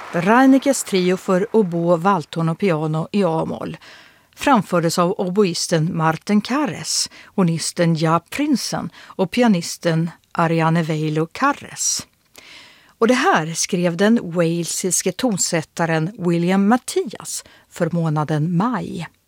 Reinekes trio för oboe, valthorn och piano i A-moll framfördes av oboisten Martin Karres, hornisten Jaap Prinsen och pianisten Ariane Veilo Karres. Och det här skrev den walesiske tonsättaren William Matthias för månaden maj.